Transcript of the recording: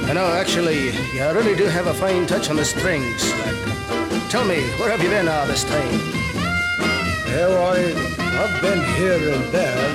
Actually, you really do have a fine touch on the strings, lad. Tell me, where have you been all this time? Well, I've been here and there,